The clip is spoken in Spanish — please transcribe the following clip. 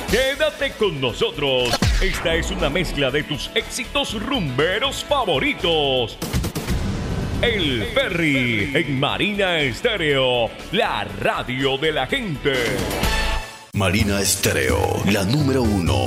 Quédate con nosotros. Esta es una mezcla de tus éxitos rumberos favoritos. El Ferry en Marina Estéreo, la radio de la gente. Marina Estéreo, la número 1.